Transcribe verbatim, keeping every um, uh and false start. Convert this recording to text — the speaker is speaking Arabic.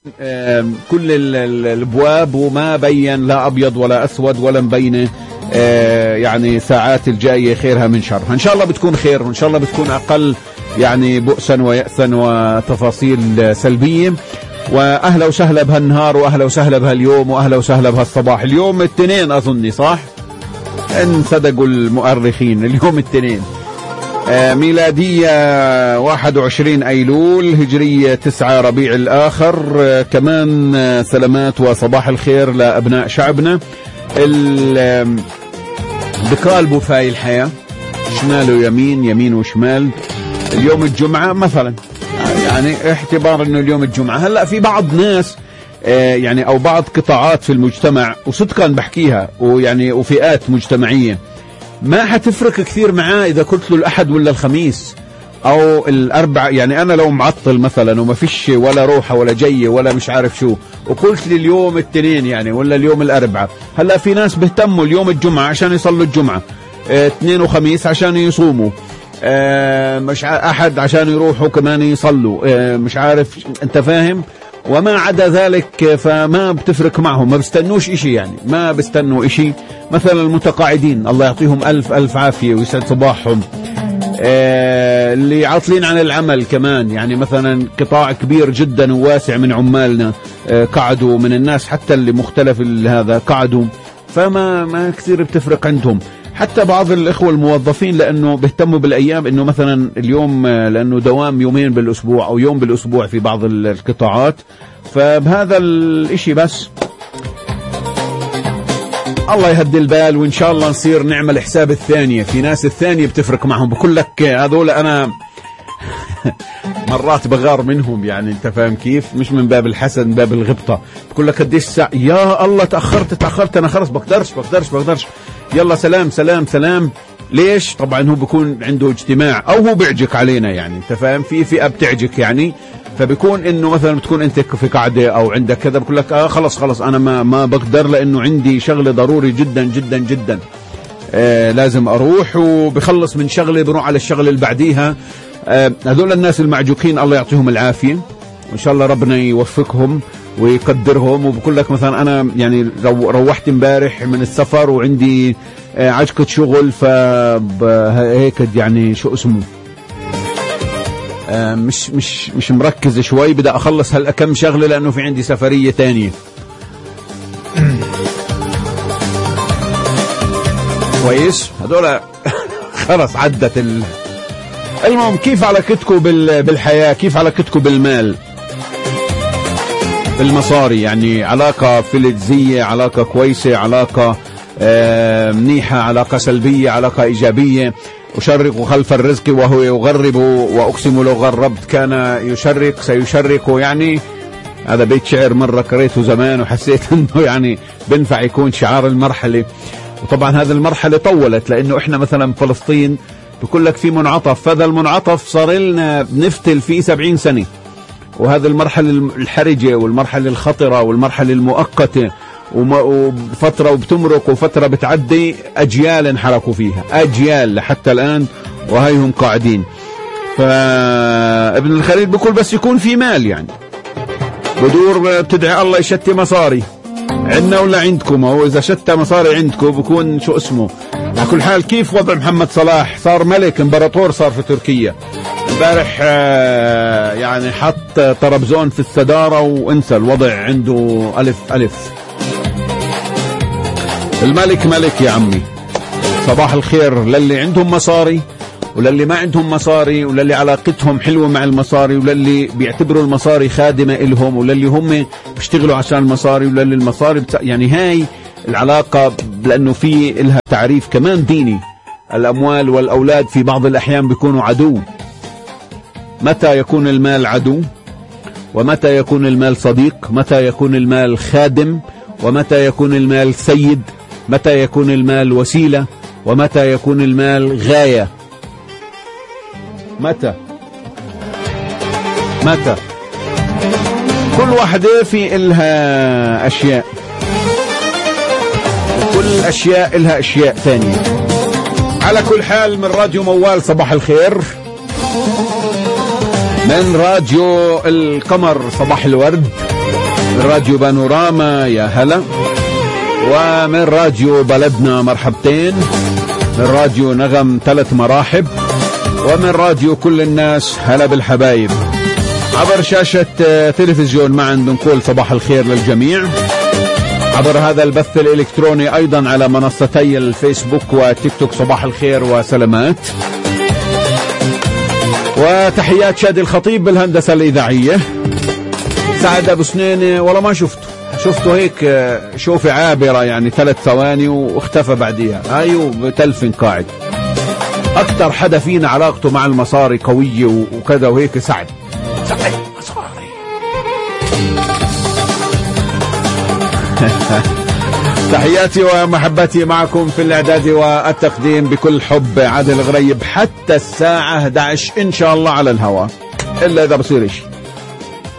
كل الابواب وما بين لا ابيض ولا اسود ولا مبينه. يعني ساعات الجايه خيرها من شر، ان شاء الله بتكون خير، وان شاء الله بتكون اقل يعني بؤسا ويأسا وتفاصيل سلبيه. واهلا وسهلا بهالنهار، واهلا وسهلا بهاليوم، واهلا وسهلا بهالصباح. اليوم الاثنين اظني صح؟ ان صدقوا المؤرخين اليوم الاثنين. ميلادية واحد وعشرين أيلول، هجرية تسعة ربيع الآخر. كمان سلامات وصباح الخير لأبناء شعبنا بقالبوا في الحياة، شمال ويمين، يمين وشمال. اليوم الجمعة مثلا، يعني اعتبار انه اليوم الجمعة. هلأ في بعض ناس يعني او بعض قطاعات في المجتمع، وصدقا بحكيها، ويعني وفئات مجتمعية ما حتفرق كثير معاه إذا قلت له الأحد ولا الخميس أو الأربع. يعني أنا لو معطل مثلا وما فيش ولا روحة ولا جاية ولا مش عارف شو، وقلت لي اليوم الاثنين يعني ولا اليوم الأربعة. هلأ في ناس بيهتموا اليوم الجمعة عشان يصلوا الجمعة، اه اثنين وخميس عشان يصوموا، اه مش أحد عشان يروحوا كمان يصلوا، اه مش عارف، أنت فاهم. وما عدا ذلك فما بتفرق معهم، ما بستنوش إشي، يعني ما بستنوا إشي. مثلا المتقاعدين الله يعطيهم ألف ألف عافية ويسعد صباحهم. آه اللي عاطلين عن العمل كمان، يعني مثلا قطاع كبير جدا وواسع من عمالنا آه قعدوا، من الناس حتى اللي مختلف هذا قعدوا، فما ما كثير بتفرق عندهم. حتى بعض الإخوة الموظفين لأنه بيهتموا بالأيام، إنه مثلا اليوم لأنه دوام يومين بالأسبوع أو يوم بالأسبوع في بعض القطاعات، فبهذا الإشي بس الله يهدي البال. وإن شاء الله نصير نعمل حساب الثانية. في ناس الثانية بتفرق معهم، بقول لك هذول أنا مرات بغار منهم، يعني أنت فاهم كيف، مش من باب الحسد، من باب الغبطة. بقول لك قديش ساعة، يا الله تأخرت تأخرت أنا خلص بقدرش بقدرش بقدرش يلا سلام سلام سلام. ليش؟ طبعا هو بيكون عنده اجتماع أو هو بيعجك علينا، يعني أنت فاهم، في فئة بتعجك يعني، فبيكون إنه مثلا بتكون أنت في قاعدة أو عندك كذا، بقول لك آه خلص خلص أنا ما ما بقدر لأنه عندي شغلة ضروري جدا جدا جدا آه لازم أروح، وبخلص من شغلة بروح على الشغلة اللي بعديها. آه هذول الناس المعجوكين الله يعطيهم العافية، وإن شاء الله ربنا يوفقهم ويقدرهم. وبقول لك مثلا أنا يعني لو روحت امبارح من السفر وعندي عجقة شغل، فهيك يعني شو اسمه مش مش مش مركز شوي، بدأ أخلص هلا كم شغلة لأنه في عندي سفرية تانية. كويس، هذول خلص عدت ال... المهم كيف علاقتكم بال... بالحياة، كيف علاقتكم بالمال، بالمصاري، يعني علاقة فلزية، علاقة كويسة، علاقة آه منيحة، علاقة سلبية، علاقة إيجابية. أشرق خلف الرزق وهو يغرب، وأقسم لو غربت كان يشرق سيشرق. يعني هذا بيت شعر مرة قريته زمان وحسيت أنه يعني بنفع يكون شعار المرحلة. وطبعا هذه المرحلة طولت، لأنه إحنا مثلا فلسطين بقول لك في منعطف، فهذا المنعطف صار لنا بنفتل فيه سبعين سنة، وهذه المرحلة الحرجة والمرحلة الخطرة والمرحلة المؤقتة، وفترة وبتمرق وفترة بتعدي، أجيال انحركوا فيها، أجيال لحتى الآن وهيهم قاعدين. فابن الخليل بيقول بس يكون في مال، يعني بدور بتدعي الله يشتي مصاري عندنا ولا عندكم، أو إذا شتى مصاري عندكم بكون شو اسمه. على كل حال كيف وضع محمد صلاح؟ صار ملك امبراطور، صار في تركيا امبارح، يعني حط طرابزون في الصدارة وانسى الوضع عنده ألف ألف. الملك ملك يا عمي. صباح الخير للي عندهم مصاري وللي ما عندهم مصاري، وللي علاقتهم حلوة مع المصاري، وللي بيعتبروا المصاري خادمة إلهم، وللي هم بيشتغلوا عشان المصاري، وللي المصاري بت... يعني هاي العلاقة، لأنه في لها تعريف كمان ديني. الأموال والأولاد في بعض الأحيان بيكونوا عدو. متى يكون المال عدو؟ ومتى يكون المال صديق؟ متى يكون المال خادم؟ ومتى يكون المال سيد؟ متى يكون المال وسيلة؟ ومتى يكون المال غاية؟ متى متى كل واحدة في إلها أشياء، وكل الأشياء إلها أشياء ثانية. على كل حال من راديو موال صباح الخير، من راديو القمر صباح الورد، من راديو بانوراما يا هلا، ومن راديو بلدنا مرحبتين، من راديو نغم ثلاث مراحب، ومن راديو كل الناس هلا بالحبايب. عبر شاشة تلفزيون معا بنقول صباح الخير للجميع، عبر هذا البث الإلكتروني أيضا على منصتي الفيسبوك وتيك توك صباح الخير وسلامات. وتحيات شادي الخطيب بالهندسة الإذاعية. سعد أبو سنينة والله ما شفته، شفته هيك شوفي عابرة يعني ثلاث ثواني واختفى بعديها، هايو بتلفن قاعد. أكتر حدا فينا علاقته مع المصاري قوية وكذا وهيك سعد سعد مصاري. تحياتي ومحبتي معكم في الإعداد والتقديم بكل حب عادل غريب حتى الساعة إحدى عشر إن شاء الله على الهواء، إلا إذا بصير إشي.